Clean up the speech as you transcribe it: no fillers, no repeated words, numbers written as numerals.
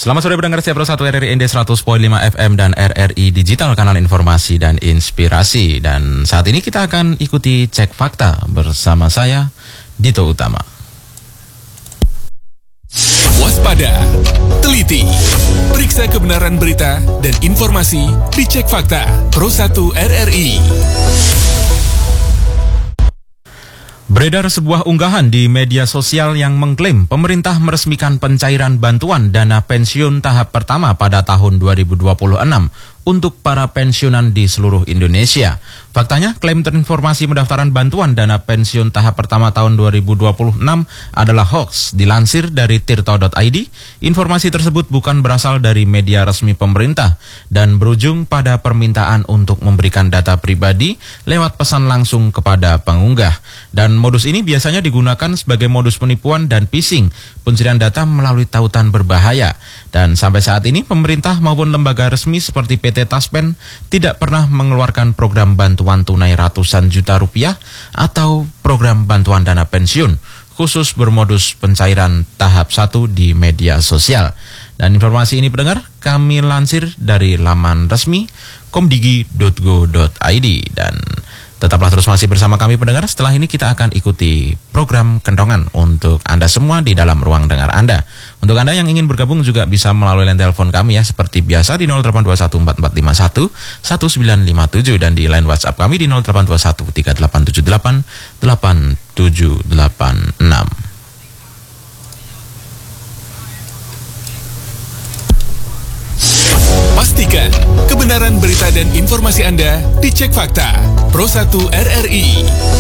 Selamat sore pendengar setia Pro 1 RRI ND 100.5 FM dan RRI Digital, kanal informasi dan inspirasi. Dan saat ini kita akan ikuti cek fakta bersama saya, Dito Utama. Waspada, teliti, periksa kebenaran berita dan informasi di Cek Fakta Pro 1 RRI. Beredar sebuah unggahan di media sosial yang mengklaim pemerintah meresmikan pencairan bantuan dana pensiun tahap pertama pada tahun 2026 untuk para pensiunan di seluruh Indonesia. Faktanya, klaim terinformasi pendaftaran bantuan dana pensiun tahap pertama tahun 2026 adalah hoax. Dilansir dari tirto.id, informasi tersebut bukan berasal dari media resmi pemerintah dan berujung pada permintaan untuk memberikan data pribadi lewat pesan langsung kepada pengunggah. Dan modus ini biasanya digunakan sebagai modus penipuan dan phishing, pencurian data melalui tautan berbahaya. Dan sampai saat ini, pemerintah maupun lembaga resmi seperti PT Taspen tidak pernah mengeluarkan program bantuan tunai ratusan juta rupiah atau program bantuan dana pensiun khusus bermodus pencairan tahap 1 di media sosial. Dan informasi ini pendengar kami lansir dari laman resmi komdigi.go.id. Dan tetaplah terus masih bersama kami pendengar. Setelah ini kita akan ikuti program Kentongan untuk Anda semua di dalam ruang dengar Anda. Untuk Anda yang ingin bergabung juga bisa melalui line telepon kami ya, seperti biasa di 082144511957 dan di line WhatsApp kami di 0821388786. Pastikan kebenaran berita dan informasi Anda di Cek Fakta Pro 1 RRI.